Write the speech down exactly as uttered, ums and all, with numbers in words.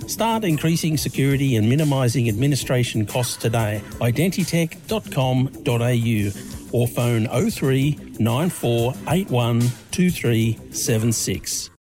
Start increasing security and minimising administration costs today. Identitech dot com dot a u or phone oh three nine four eight one two three seven six.